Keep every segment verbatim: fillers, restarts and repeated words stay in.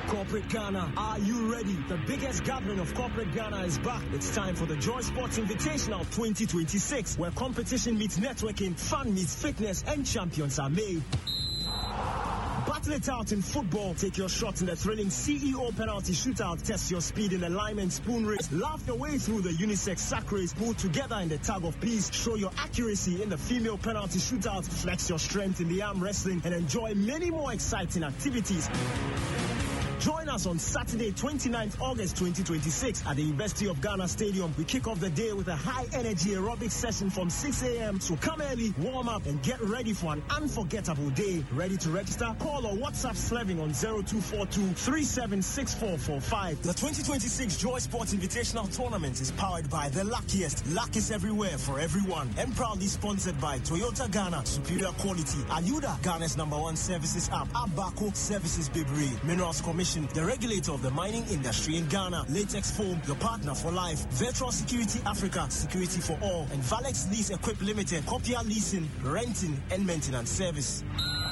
Corporate Ghana, are you ready? The biggest gathering of Corporate Ghana is back. It's time for the Joy Sports Invitational twenty twenty-six, where competition meets networking, fun meets fitness, and champions are made. Battle it out in football. Take your shot in the thrilling C E O penalty shootout. Test your speed in the lineman spoon race. Laugh your way through the unisex sack race. Pull together in the tug of peace. Show your accuracy in the female penalty shootout. Flex your strength in the arm wrestling and enjoy many more exciting activities. Join us on Saturday, twenty-ninth August twenty twenty-six at the University of Ghana Stadium. We kick off the day with a high-energy aerobic session from six a.m. So come early, warm up, and get ready for an unforgettable day. Ready to register? Call or WhatsApp Sleving on zero two four two, three seven six four four five. The twenty twenty-six Joy Sports Invitational Tournament is powered by The Luckiest. Luck is everywhere for everyone. And proudly sponsored by Toyota Ghana, superior quality. Ayuda, Ghana's number one services app. Abaco Services Bibri. Minerals Commission, the regulator of the mining industry in Ghana. Latex Foam, your partner for life. Virtual Security Africa, security for all. And Valex Lease Equip Limited, Copia leasing, renting, and maintenance service.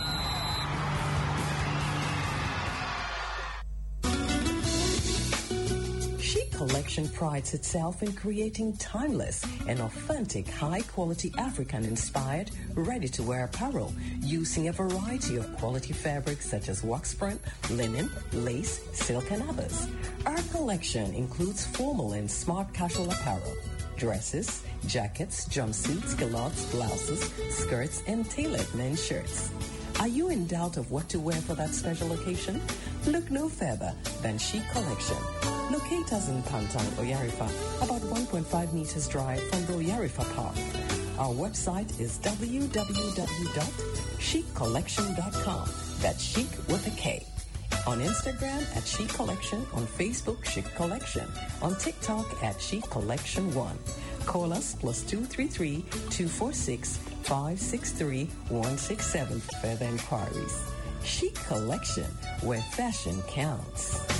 Collection prides itself in creating timeless and authentic, high-quality African-inspired, ready-to-wear apparel using a variety of quality fabrics such as wax print, linen, lace, silk, and others. Our collection includes formal and smart casual apparel, dresses, jackets, jumpsuits, culottes, blouses, skirts, and tailored men's shirts. Are you in doubt of what to wear for that special occasion? Look no further than Chic Collection. Locate us in Pantang, Oyarifa, about one point five meters drive from the Oyarifa Park. Our website is w w w dot chic collection dot com. That's chic with a K. On Instagram at Chic Collection, on Facebook Chic Collection, on TikTok at Chic Collection one. Call us plus two three three, two four six, five six three, one six seven for further inquiries. Chic Collection, where fashion counts.